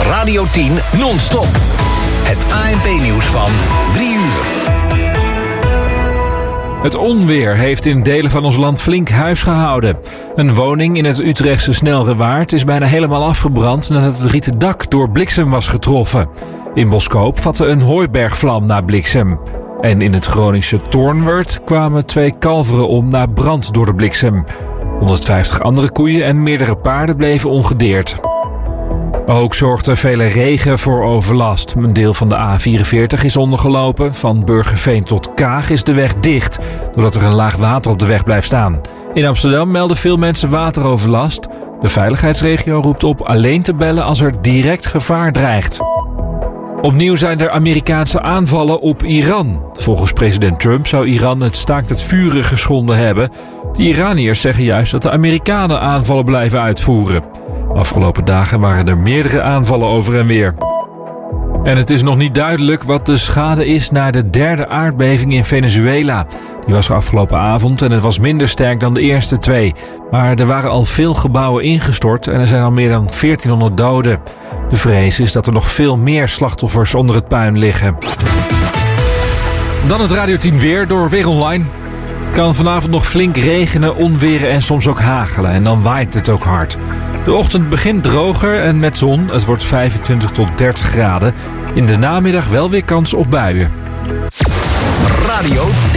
Radio 10 non-stop. Het ANP-nieuws van 3 uur. Het onweer heeft in delen van ons land flink huis gehouden. Een woning in het Utrechtse Snelrewaard is bijna helemaal afgebrand nadat het rieten dak door bliksem was getroffen. In Boskoop vatte een hooibergvlam na bliksem. En in het Groningse Toornwerd kwamen 2 kalveren om na brand door de bliksem. 150 andere koeien en meerdere paarden bleven ongedeerd. Ook zorgde vele regen voor overlast. Een deel van de A44 is ondergelopen. Van Burgerveen tot Kaag is de weg dicht, doordat er een laag water op de weg blijft staan. In Amsterdam melden veel mensen wateroverlast. De veiligheidsregio roept op alleen te bellen als er direct gevaar dreigt. Opnieuw zijn er Amerikaanse aanvallen op Iran. Volgens president Trump zou Iran het staakt het vuren geschonden hebben. De Iraniërs zeggen juist dat de Amerikanen aanvallen blijven uitvoeren. Afgelopen dagen waren er meerdere aanvallen over en weer. En het is nog niet duidelijk wat de schade is na de 3e aardbeving in Venezuela. Die was er afgelopen avond en het was minder sterk dan de eerste 2. Maar er waren al veel gebouwen ingestort en er zijn al meer dan 1400 doden. De vrees is dat er nog veel meer slachtoffers onder het puin liggen. Dan het Radio 10 weer door Weer Online. Het kan vanavond nog flink regenen, onweren en soms ook hagelen. En dan waait het ook hard. De ochtend begint droger en met zon. Het wordt 25 tot 30 graden. In de namiddag wel weer kans op buien. Radio